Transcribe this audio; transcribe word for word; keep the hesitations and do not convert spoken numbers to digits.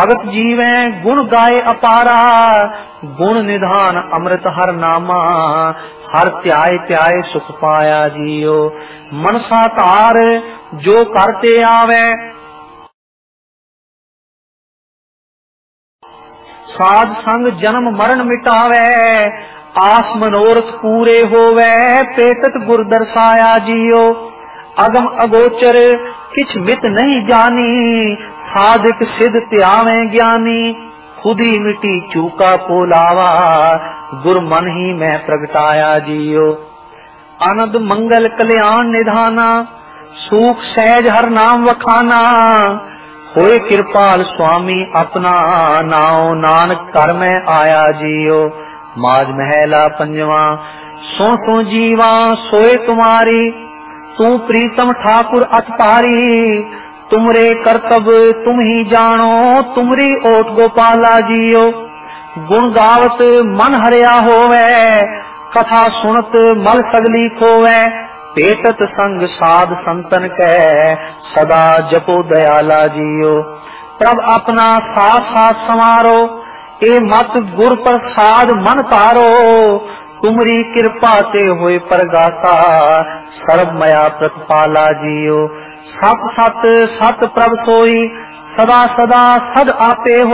भगत जीवै गुण गाए अपारा, गुण निधान अमृत हर नामा, हर त्याय त्याय सुख पाया जियो। मनसा तार जो करते आवे, साध संग जन्म मरण मिटावे, आस मनोरथ पूरे होवे, पेटत गुर दर्शाया जियो। अगम अगोचर किछ मित नहीं जानी, साधिक सिद्ध त्यावे ज्ञानी, खुद ही मिटी चूका पोलावा, गुर मन ही मैं प्रगटाया जियो। आनंद मंगल कल्याण निधाना, सुख सहज हर नाम वखाना, होए कृपाल स्वामी अपना, नाओ नानक कर में आया जियो। माज महला पंजवा, सो सो जीवा सोए तुम्हारी, तू प्रीतम ठाकुर अतपारी, तुमरे कर्तव्य तुम ही जानो, तुमरी ओट गोपाला जियो। गुण गावत मन हरिया होवे, कथा सुनत मल सगली खोवे, पेटत संग साध संतन कै, सदा जपो दयाला जियो। प्रभ अपना साथ साथ समारो, ए मत गुर प्रसाद मन तारो, तुमरी कृपा ते होए परगाता, सर्व मया प्रतिपाला जियो। सत सत सत प्रभ सोई, सदा सदा सद आपे हो।